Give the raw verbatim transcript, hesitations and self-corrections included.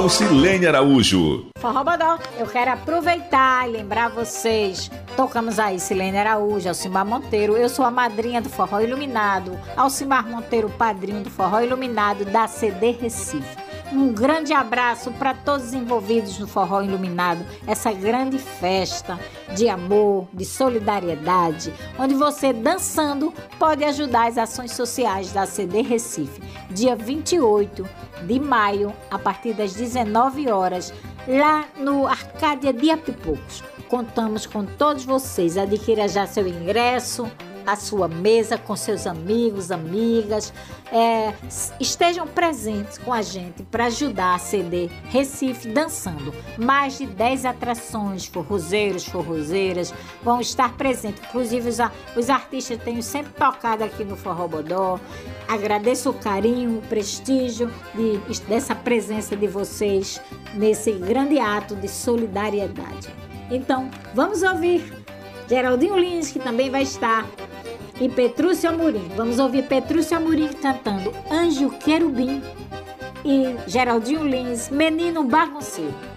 com Silene Araújo. Forró Bodó, eu quero aproveitar e lembrar vocês. Tocamos aí Silene Araújo, Alcimar Monteiro. Eu sou a madrinha do Forró Iluminado. Alcimar Monteiro, padrinho do Forró Iluminado da C D Recife. Um grande abraço para todos os envolvidos no Forró Iluminado, essa grande festa de amor, de solidariedade, onde você, dançando, pode ajudar as ações sociais da C D Recife. Dia vinte e oito de maio, a partir das dezenove horas, lá no Arcádia de Apipocos. Contamos com todos vocês. Adquira já seu ingresso, a sua mesa com seus amigos, amigas. É, estejam presentes com a gente para ajudar a C D Recife dançando. Mais de dez atrações, forrozeiros, forrozeiras vão estar presentes. Inclusive os, os artistas que tenho sempre tocado aqui no Forró Bodó. Agradeço o carinho, o prestígio de, dessa presença de vocês nesse grande ato de solidariedade. Então, vamos ouvir Geraldinho Lins, que também vai estar, e Petrúcio Amorim. Vamos ouvir Petrúcio Amorim cantando Anjo Querubim e Geraldinho Lins, Menino Bagunceiro.